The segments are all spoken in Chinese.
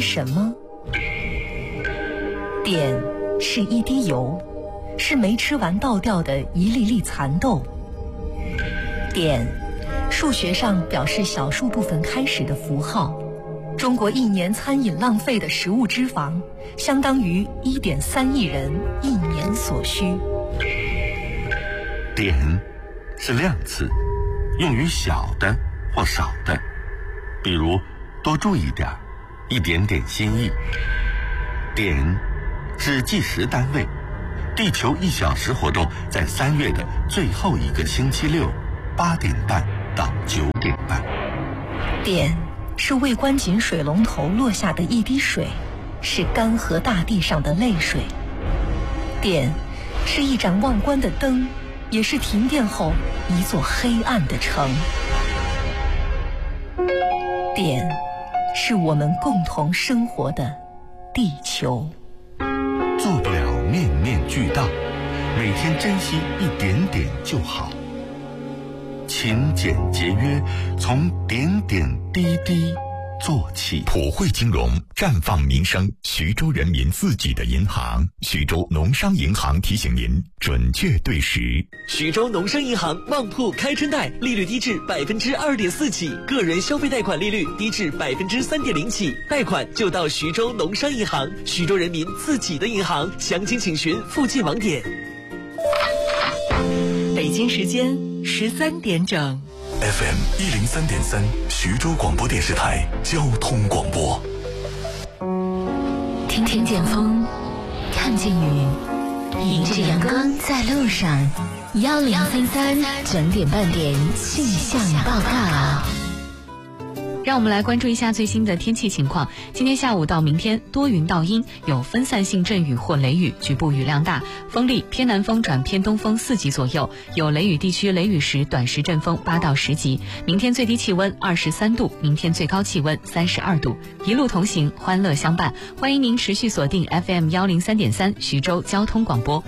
什么？碘是一滴油，是没吃完倒掉的一粒粒蚕豆。碘，数学上表示小数部分开始的符号。中国一年餐饮浪费的食物脂肪，相当于1.3亿人一年所需。 碘是量词，用于小的或少的，比如多注意点，一点点心意。碘是计时单位，地球1小时活动在3月的最后一个星期六，8点半到9点半。 碘是未关紧水龙头落下的一滴水，是干涸大地上的泪水。碘是一盏忘关的灯，也是停电后一座黑暗的城。碘是我们共同生活的地球。 做不了面面俱到，每天珍惜一点点就好。勤俭节约，从点点滴滴做起。 普惠金融，绽放民生，徐州人民自己的银行。徐州农商银行提醒您，准确对时。 徐州农商银行旺铺开春贷，利率低至2.4%起，个人消费贷款利率低至3.0%起，贷款就到徐州农商银行，徐州人民自己的银行。详情请询附近网点。 北京时间13点整。 FM 103.3，徐州广播电视台交通广播。 听见风，看见雨，迎着阳光在路上。1033整点半点气象报告。 让我们来关注一下最新的天气情况。今天下午到明天多云到阴，有分散性阵雨或雷雨，局部雨量大，风力偏南风转偏东风4级左右，有雷雨地区雷雨时短时阵风8到10级。明天最低气温23度，明天最高气温32度。一路同行，欢乐相伴。欢迎您持续锁定 FM 103.3徐州交通广播。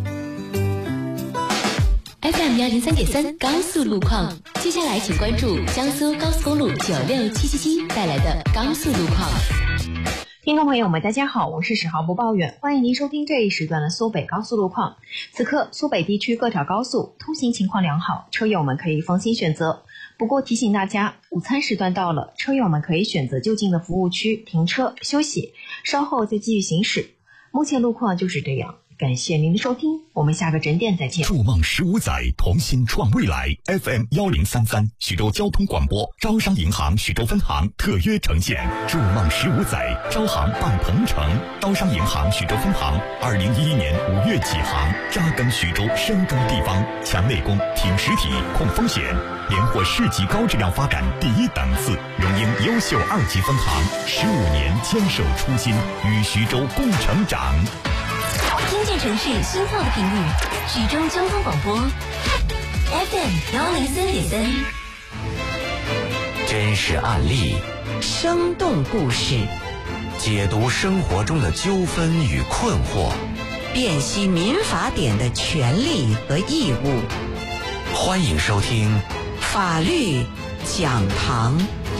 FM 103.3高速路况，接下来请关注江苏高速公路96777带来的高速路况。 听众朋友们，大家好，我是10号播报员，欢迎您收听这一时段的苏北高速路况。此刻苏北地区各条高速通行情况良好，车友们可以放心选择。不过提醒大家，午餐时段到了，车友们可以选择就近的服务区停车休息，稍后再继续行驶。目前路况就是这样。感谢您的收听，我们下个整点再见。 筑梦15载，同心创未来。FM 1033徐州交通广播，招商银行徐州分行特约呈现。筑梦15载，招行办鹏程。招商银行徐州分行2011年5月起航，扎根徐州，深耕地方，强内功，挺实体，控风险，连获市级高质量发展第1档次，荣膺优秀2级分行，15年坚守初心，与徐州共成长。 听见城市心跳的频率，徐州交通广播 FM 103.3。 真实案例，生动故事，解读生活中的纠纷与困惑， 辨析民法典的权利和义务。 欢迎收听法律讲堂。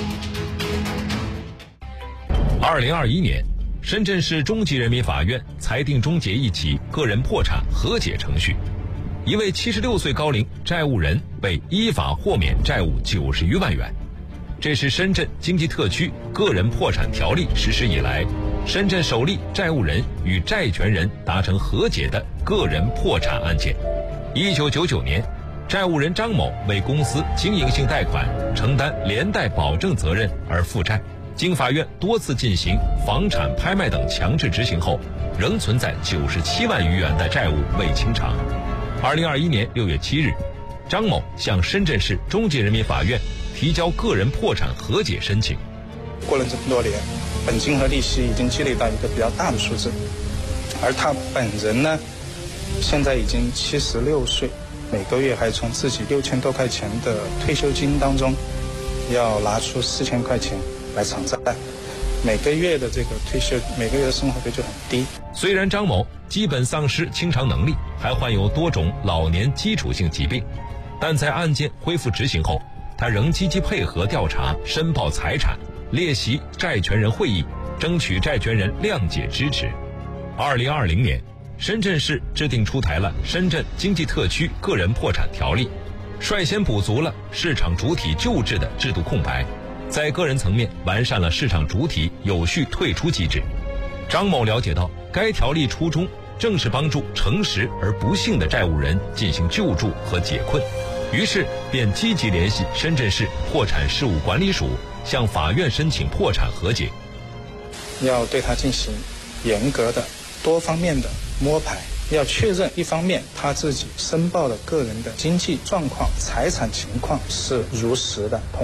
2021年，深圳市中级人民法院裁定终结一起个人破产和解程序，一位76岁高龄债务人被依法豁免债务90余万元。这是深圳经济特区个人破产条例实施以来，深圳首例债务人与债权人达成和解的个人破产案件。1999年，债务人张某为公司经营性贷款承担连带保证责任而负债，经法院多次进行房产拍卖等强制执行后，仍存在97万余元的债务未清偿。2021年6月7日，张某向深圳市中级人民法院提交个人破产和解申请。 过了这么多年，本金和利息已经积累到一个比较大的数字，而他本人呢，现在已经76岁，每个月还从自己6000多块钱的退休金当中要拿出4000块钱来偿债，每个月的这个退休，每个月的生活费就很低。 虽然张某基本丧失清偿能力，还患有多种老年基础性疾病，但在案件恢复执行后，他仍积极配合调查，申报财产，列席债权人会议， 争取债权人谅解支持。2020年，深圳市制定出台了《深圳经济特区个人破产条例》，率先补足了市场主体救治的制度空白，在个人层面完善了市场主体有序退出机制。张某了解到，该条例初衷正是帮助诚实而不幸的债务人进行救助和解困，于是便积极联系深圳市破产事务管理署，向法院申请破产和解。 要对他进行严格的多方面的摸排，要确认一方面他自己申报的个人的经济状况、财产情况是如实的。